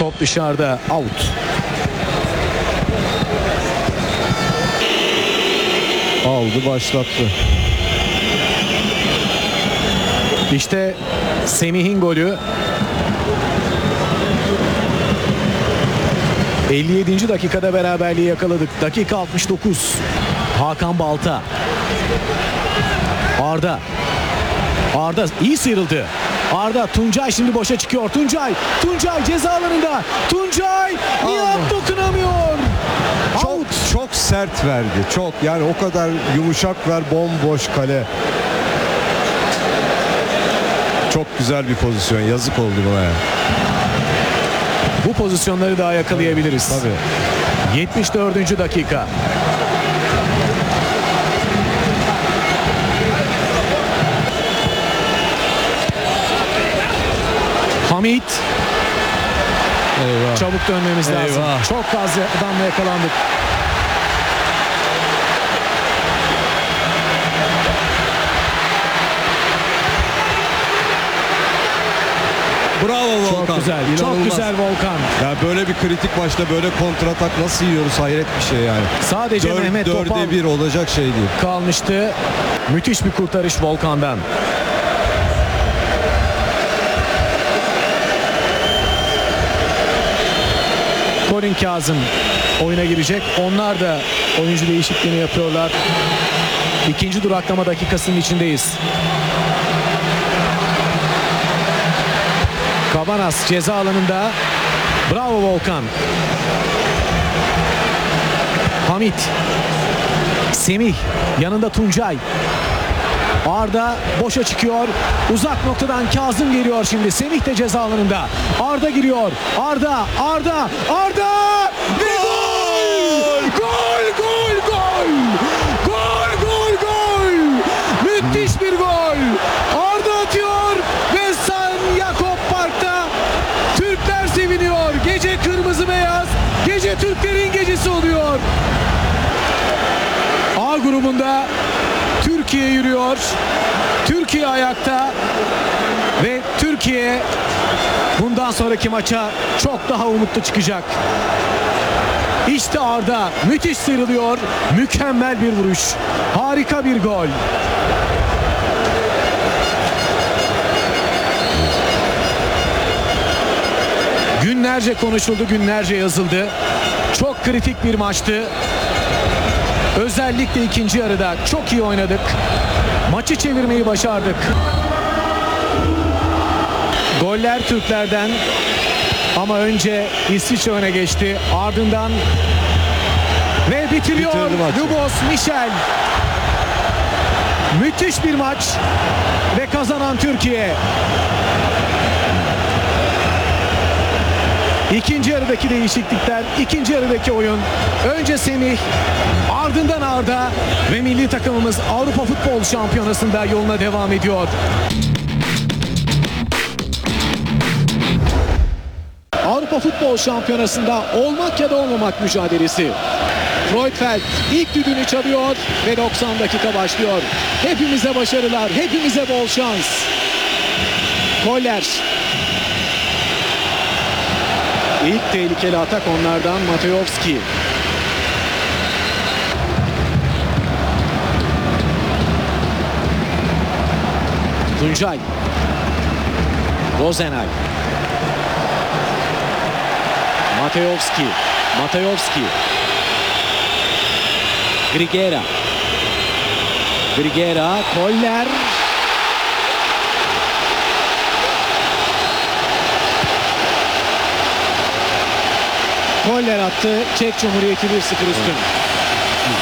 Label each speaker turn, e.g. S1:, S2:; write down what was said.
S1: Top dışarıda, out.
S2: Aldı, başlattı.
S1: İşte Semih'in golü. 57. dakikada beraberliği yakaladık. Dakika 69. Hakan Balta. Arda. Arda iyi sıyrıldı. Arda, Tuncay şimdi boşa çıkıyor. Tuncay ceza alanında. Tuncay Nihat dokunamıyor.
S2: Çok sert verdi. Çok, yani o kadar yumuşak ver, bomboş kale. Çok güzel bir pozisyon. Yazık oldu buna ya.
S1: Bu pozisyonları daha yakalayabiliriz.
S2: Tabii.
S1: 74. dakika. Hamit.
S2: Eyvah.
S1: Çabuk dönmemiz lazım.
S2: Eyvah.
S1: Çok az adamla yakalandık.
S2: Bravo Volkan.
S1: Çok güzel. Çok
S2: İnanılmaz.
S1: güzel Volkan.
S2: Ya böyle bir kritik maçta böyle kontratak nasıl yiyoruz, hayret bir şey yani.
S1: Sadece Mehmet Topal
S2: 4'e 1 olacak şey değil.
S1: kalmıştı. Müthiş bir kurtarış Volkan'dan. Colin Kazım oyuna girecek. Onlar da oyuncu değişikliğini yapıyorlar. İkinci duraklama dakikasının içindeyiz. Cabanas ceza alanında. Bravo Volkan. Hamit. Semih. Yanında Tuncay. Arda boşa çıkıyor. Uzak noktadan Kazım geliyor şimdi. Semih de ceza alanında. Arda giriyor. Arda. Ve gol! Gol! Müthiş bir gol. Arda atıyor ve San Jakob Park'ta Türkler seviniyor. Gece kırmızı beyaz. Gece Türklerin gecesi oluyor. A grubunda Türkiye yürüyor. Türkiye ayakta ve Türkiye bundan sonraki maça çok daha umutlu çıkacak. İşte Arda müthiş sıyrılıyor. Mükemmel bir vuruş. Harika bir gol. Günlerce konuşuldu, günlerce yazıldı. Çok kritik bir maçtı. Özellikle ikinci yarıda çok iyi oynadık. Maçı çevirmeyi başardık. Goller Türklerden ama önce İsviçre öne geçti. Ardından ve bitiriyor Lubos Michel. Müthiş bir maç ve kazanan Türkiye. İkinci yarıdaki değişiklikler, ikinci yarıdaki oyun. Önce Semih, ardından Arda ve milli takımımız Avrupa Futbol Şampiyonası'nda yoluna devam ediyor. Avrupa Futbol Şampiyonası'nda olmak ya da olmamak mücadelesi. Freudfeld ilk düdüğünü çalıyor ve 90 dakika başlıyor. Hepimize başarılar, hepimize bol şans. Koller. İlk tehlikeli atak onlardan Matejovski. Tuncay. Rozenay. Matejovski. Grigera. Koller. Koller attı. Çek Cumhuriyeti 1-0 üstün.